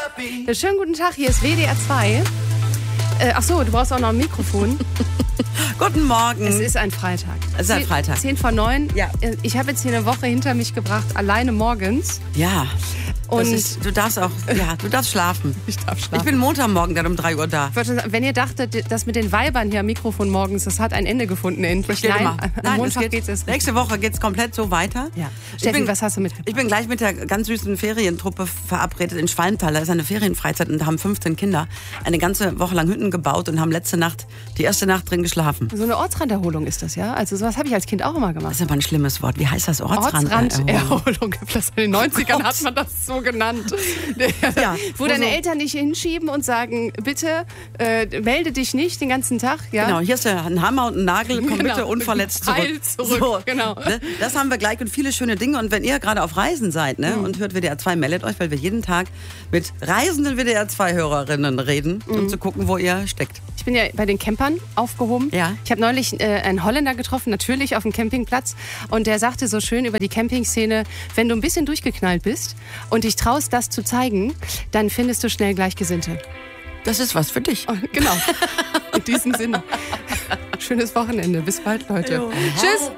Schönen guten Tag, hier ist WDR 2. Ach so, du brauchst auch noch ein Mikrofon. Guten Morgen. Es ist ein Freitag. Es ist ein Freitag. 10 vor 9. Ja. Ich habe jetzt hier eine Woche hinter mich gebracht, alleine morgens. Ja. Und du darfst schlafen. Ich darf schlafen. Ich bin Montagmorgen dann um 3 Uhr da. Wenn ihr dachtet, das mit den Weibern hier am Mikrofon morgens, das hat ein Ende gefunden endlich. Nein, am Montag geht's erst. Nächste Woche geht's komplett so weiter. Ja. Steffi, was hast du mitgebracht? Ich bin gleich mit der ganz süßen Ferientruppe verabredet in Schwalmtal. Da ist eine Ferienfreizeit und da haben 15 Kinder eine ganze Woche lang Hütten gebaut und haben die erste Nacht drin geschlafen. So eine Ortsranderholung ist das, ja? Also sowas habe ich als Kind auch immer gemacht. Das ist aber ein schlimmes Wort. Wie heißt das? Ortsranderholung. In den 90ern hat man das so genannt. Ja, wo deine Eltern dich hinschieben und sagen, bitte melde dich nicht den ganzen Tag. Ja? Genau, hier ist ein Hammer und ein Nagel, komm bitte unverletzt zurück. Heil zurück. So, genau. Ne? Das haben wir gleich und viele schöne Dinge. Und wenn ihr gerade auf Reisen seid und hört WDR 2, meldet euch, weil wir jeden Tag mit reisenden WDR 2-Hörerinnen reden, um zu gucken, wo ihr steckt. Ich bin ja bei den Campern aufgehoben. Ja. Ich habe neulich einen Holländer getroffen, natürlich auf dem Campingplatz. Und der sagte so schön über die Campingszene, wenn du ein bisschen durchgeknallt bist und dich traust, das zu zeigen, dann findest du schnell Gleichgesinnte. Das ist was für dich. Genau. In diesem Sinne. Schönes Wochenende. Bis bald, Leute. Jo. Tschüss.